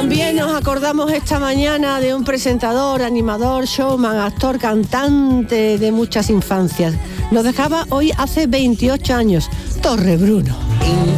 También nos acordamos esta mañana de un presentador, animador, showman, actor, cantante de muchas infancias. Nos dejaba hoy hace 28 años, Torrebruno.